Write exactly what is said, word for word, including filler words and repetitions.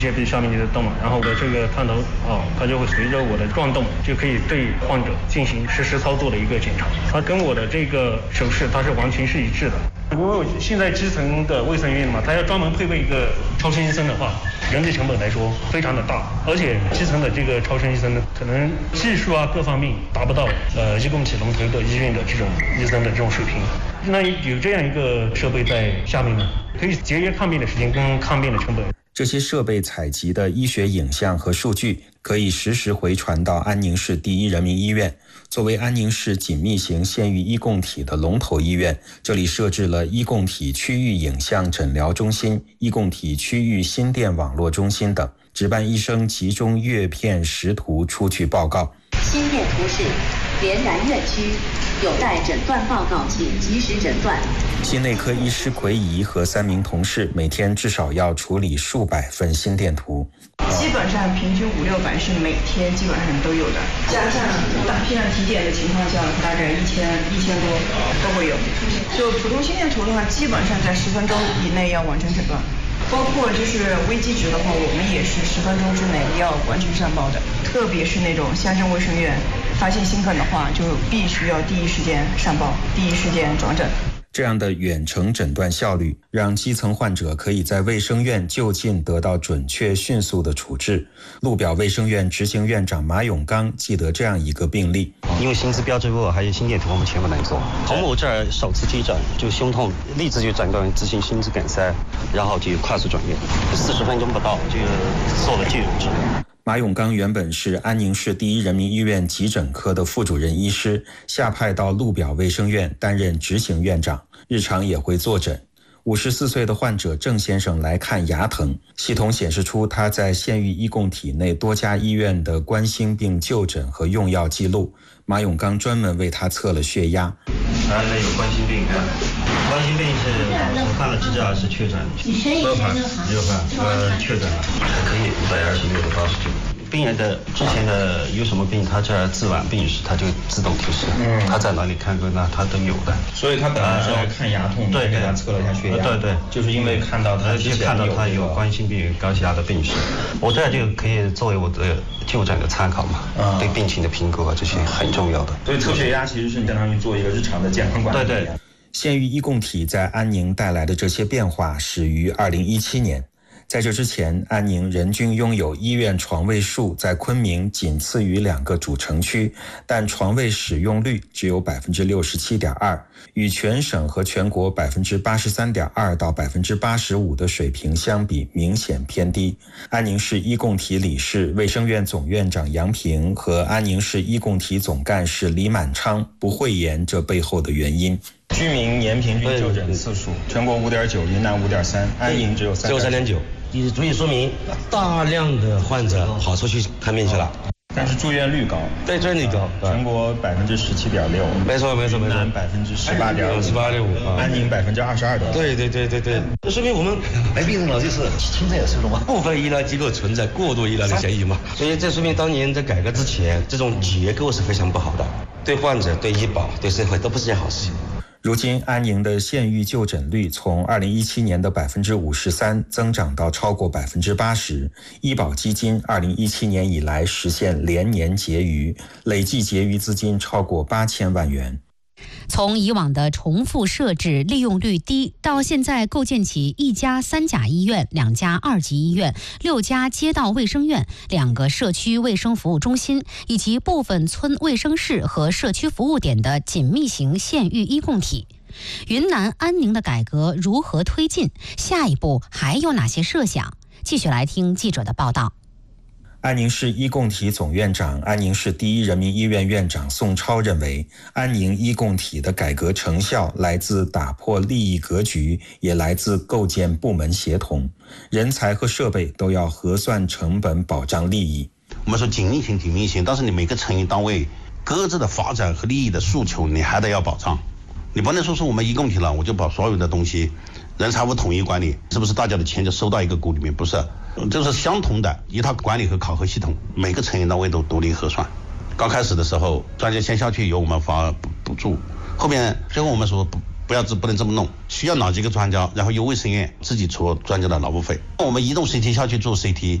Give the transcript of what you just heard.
接臂下面的动脉，然后我的这个探头啊，它就会随着我的转动，就可以对患者进行实时操作的一个检查。它跟我的这个手势它是完全是一致的。如果现在基层的卫生院嘛，它要专门配备一个超声医生的话，人力成本来说非常的大，而且基层的这个超声医生呢，可能技术啊各方面达不到呃一共体龙头的医院的这种医生的这种水平。那有这样一个设备在下面呢，可以节约看病的时间跟看病的成本。 这些设备采集的医学影像和数据可以实时回传到安宁市第一人民医院。作为安宁市紧密型县域医共体的龙头医院，这里设置了医共体区域影像诊疗中心、医共体区域心电网络中心等，值班医生集中阅片识图出具报告。 心电图示连然院区，有待诊断报告，请及时诊断。 心内科医师奎仪和三名同事每天至少要处理数百份心电图， 基本上平均五六百是每天基本上都有的，加上大批量体检的情况下，大概一千一千多都会有。就普通心电图的话，基本上在十分钟以内要完成诊断。包括就是危机值的话，我们也是十分钟之内要完成上报的。特别是那种乡镇卫生院发现心梗的话，就必须要第一时间上报，第一时间转诊。 这样的远程诊断效率，让基层患者可以在卫生院就近得到准确迅速的处置。鹿表卫生院执行院长马永刚记得这样一个病例， 因为心资标志物还有心电图我们全部能做。同某这儿首次急诊就胸痛，立即就诊断自行心肌梗塞，然后就快速转院，四十分钟不到就做了介入治疗。 马永刚原本是安宁市第一人民医院急诊科的副主任医师，下派到鹿表卫生院担任执行院长，日常也会坐诊。五十四岁的患者郑先生来看牙疼，系统显示出他在县域医共体内多家医院的冠心病就诊和用药记录。马永刚专门为他测了血压。 他那有冠心病，冠心病是我看了资料是确诊，没有判，没有判，呃，确诊了，还可以，一百二十六到八十九。病人的之前的有什么病，他这儿自晚病史，他就自动提示，嗯，他在哪里看过，那他都有的。 所以他本来是要看牙痛， 对， 给他测了一下血压， 对对， 就是因为看到他之前看到他有冠心病、高血压的病史，我这就可以作为我的就诊的参考嘛，嗯，对病情的评估啊，这些很重要的。 所以测血压其实是相当于做一个日常的健康管理。 对对。 县域医共体在安宁带来的这些变化始于二零一七年。在这之前，安宁人均拥有医院床位数在昆明仅次于两个主城区，但床位使用率只有 百分之六十七点二， 与全省和全国 百分之八十三点二 到 百分之八十五 的水平相比明显偏低。安宁市医共体理事、卫生院总院长杨平和安宁市医共体总干事李满昌不讳言这背后的原因。 居民年平均就诊次数，全国 五点九， 云南 五点三， 安宁只有三点九， 也足以说明大量的患者跑出去看病去了。 但是住院率高， 对，住院率高， 全国 百分之十七点六， 没错没错没错， 云南 百分之十八点五， 十八点五， 安宁 百分之二十二点五， 对对对对对，这说明我们没病了，就是存在是什么？ 部分医疗机构存在过度医疗的嫌疑嘛，所以这说明当年在改革之前，这种结构是非常不好的，对患者、对医保、对社会都不是件好事情。 如今安宁的县域就诊率从二零一七年的 百分之五十三 增长到超过 百分之八十， 医保基金二零一七年以来实现连年结余，累计结余资金超过八千万元。 从以往的重复设置利用率低，到现在构建起一家三甲医院、两家二级医院、六家街道卫生院、两个社区卫生服务中心以及部分村卫生室和社区服务点的紧密型县域医共体。云南安宁的改革如何推进？下一步还有哪些设想？继续来听记者的报道。 安宁市医共体总院长、安宁市第一人民医院院长宋超认为，安宁医共体的改革成效来自打破利益格局，也来自构建部门协同，人才和设备都要核算成本，保障利益。 我们说紧密型、紧密型，但是你每个成员单位各自的发展和利益的诉求，你还得要保障。你不能说是我们医共体了，我就把所有的东西人财务统一管理，是不是大家的钱就收到一个股里面？不是，这是相同的一套管理和考核系统，每个成员单位都独立核算。刚开始的时候，专家先下去由我们发补助，后面最后我们说不不要不能这么弄， 需要哪几个专家，然后由卫生院自己出专家的劳务费。我们移动 C T 下去做 C T，